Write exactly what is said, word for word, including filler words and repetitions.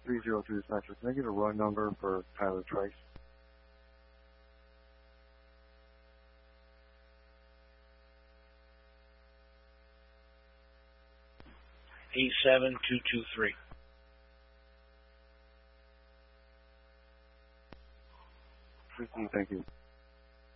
three zero two dispatcher. Can I get a run number for Tyler Trice? eight seven two two three. Thank you.